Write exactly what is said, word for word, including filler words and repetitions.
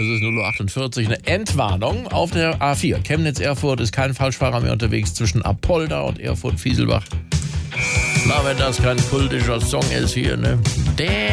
Es ist null Uhr achtundvierzig, eine Entwarnung auf der A vier. Chemnitz-Erfurt ist kein Falschfahrer mehr unterwegs zwischen Apolda und Erfurt-Fieselbach. Na, wenn das kein kultischer Song ist hier, ne? Der